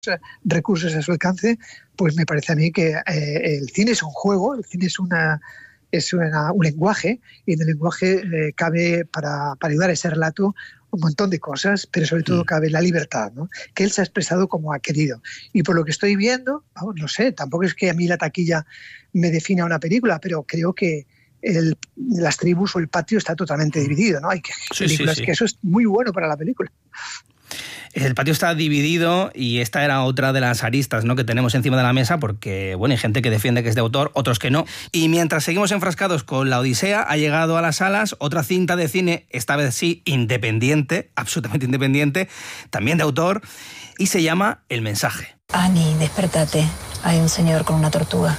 recursos a su alcance, pues me parece a mí que el cine es un juego, el cine es un lenguaje, y en el lenguaje cabe para ayudar a ese relato un montón de cosas, pero sobre todo cabe la libertad, ¿no? Que él se ha expresado como ha querido. Y por lo que estoy viendo, vamos, no sé, tampoco es que a mí la taquilla me defina una película, pero creo que las tribus o el patio está totalmente dividido, ¿no? Hay películas que eso es muy bueno para la película. El patio está dividido y esta era otra de las aristas, ¿no?, que tenemos encima de la mesa, porque bueno, hay gente que defiende que es de autor, otros que no. Y mientras seguimos enfrascados con La Odisea, ha llegado a las salas otra cinta de cine, esta vez sí, independiente, absolutamente independiente, también de autor, y se llama El mensaje. Annie, despertate. Hay un señor con una tortuga.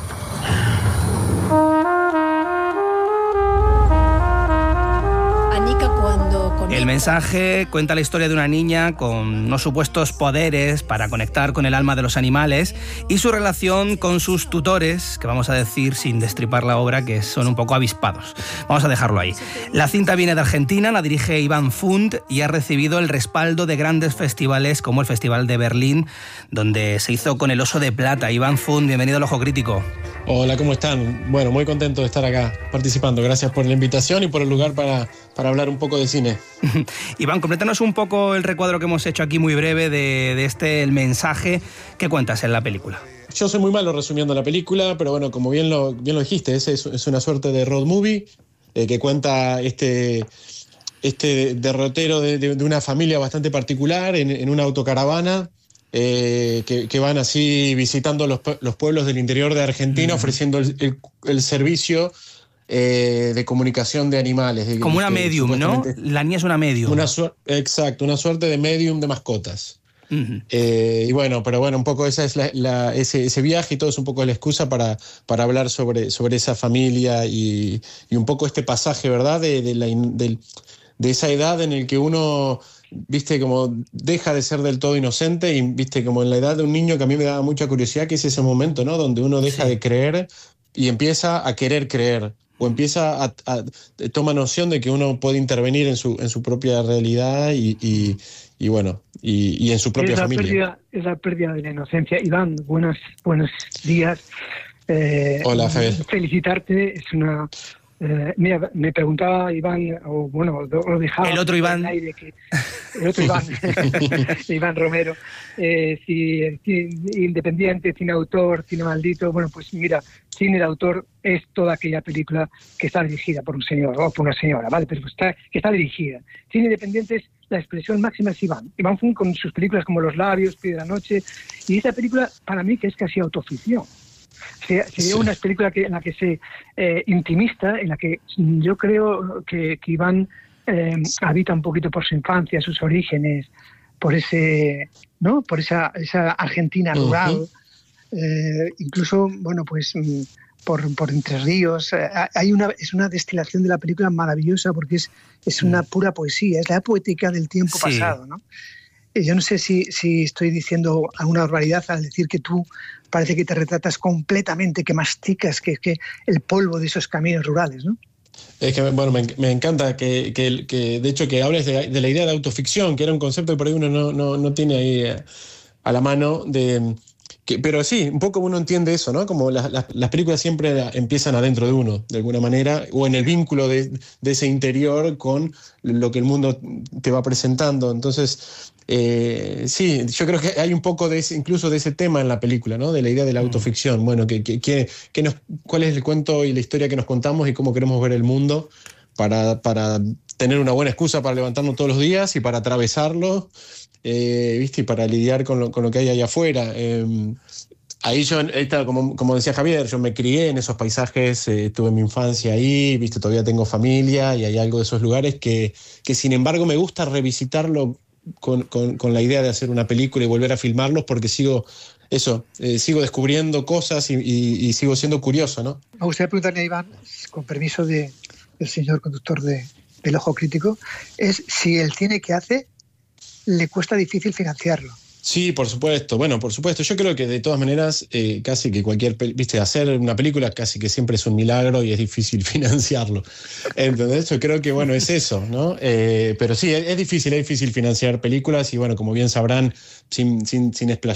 El mensaje cuenta la historia de una niña con unos supuestos poderes para conectar con el alma de los animales y su relación con sus tutores, que vamos a decir sin destripar la obra, que son un poco avispados. Vamos a dejarlo ahí. La cinta viene de Argentina, la dirige Iván Fund y ha recibido el respaldo de grandes festivales como el Festival de Berlín, donde se hizo con el Oso de Plata. Iván Fund, bienvenido al Ojo Crítico. Hola, ¿cómo están? Bueno, muy contento de estar acá participando. Gracias por la invitación y por el lugar para hablar un poco de cine. Iván, complétanos un poco el recuadro que hemos hecho aquí muy breve de El mensaje. ¿Qué cuentas en la película? Yo soy muy malo resumiendo la película, pero bueno, como bien lo dijiste, es una suerte de road movie que cuenta este derrotero de una familia bastante particular en una autocaravana que van así visitando los pueblos del interior de Argentina, ofreciendo el servicio de comunicación de animales. Como una medium, ¿no? La niña es una medium. Exacto, una suerte de medium de mascotas. Uh-huh. Y bueno, pero bueno, un poco esa es ese viaje y todo es un poco la excusa para hablar sobre esa familia y un poco este pasaje, ¿verdad? De esa edad en el que uno, viste, como deja de ser del todo inocente y, viste, como en la edad de un niño, que a mí me daba mucha curiosidad, que es ese momento, ¿no? Donde uno deja de creer y empieza a querer creer. O empieza toma noción de que uno puede intervenir en su propia realidad y bueno, y en su propia familia. Es la pérdida de la inocencia. Iván, buenos días. Hola, Javier. Felicitarte, es una... mira, me preguntaba Iván, o bueno, lo dejaba... El otro Iván. El otro Iván, Iván Romero, si independiente, cine autor, cine maldito. Bueno, pues mira, cine de autor es toda aquella película que está dirigida por un señor o por una señora, ¿vale? Pero que está dirigida. Cine independiente es la expresión máxima, es Iván. Iván Fun con sus películas como Los labios, Pie de la noche, y esa película para mí que es casi autoficción. Sería una película en la que se intimista, en la que yo creo que Iván habita un poquito por su infancia, sus orígenes, por ese, ¿no? Por esa Argentina rural, incluso, bueno, pues por Entre Ríos. Es una destilación de la película maravillosa porque es una pura poesía, es la poética del tiempo pasado, ¿no? Yo no sé si estoy diciendo alguna barbaridad al decir que tú parece que te retratas completamente, que masticas, que el polvo de esos caminos rurales, ¿no? Es que, bueno, me encanta que de hecho que hables de la idea de autoficción, que era un concepto que por ahí uno no tiene ahí a la mano, pero sí, un poco uno entiende eso, ¿no? Como las películas siempre empiezan adentro de uno, de alguna manera, o en el vínculo de ese interior con lo que el mundo te va presentando. Entonces, sí, yo creo que hay un poco incluso de ese tema en la película, ¿no? De la idea de la autoficción. Bueno, ¿cuál es el cuento y la historia que nos contamos y cómo queremos ver el mundo para tener una buena excusa para levantarnos todos los días y para atravesarlo, ¿viste? Y para lidiar con lo que hay allá afuera. Ahí como decía Javier, yo me crié en esos paisajes, tuve mi infancia ahí, ¿viste? Todavía tengo familia y hay algo de esos lugares que sin embargo me gusta revisitarlo con la idea de hacer una película y volver a filmarlos porque sigo descubriendo cosas y sigo siendo curioso, ¿no? Me gustaría preguntarle a Iván, con permiso del señor conductor del Ojo Crítico, es si el cine que hace le cuesta difícil financiarlo. Sí, por supuesto. Bueno, por supuesto. Yo creo que de todas maneras, casi que viste, hacer una película casi que siempre es un milagro y es difícil financiarlo. Entonces, yo creo que, bueno, es eso, ¿no? Pero sí, es difícil financiar películas y, bueno, como bien sabrán, sin explayarme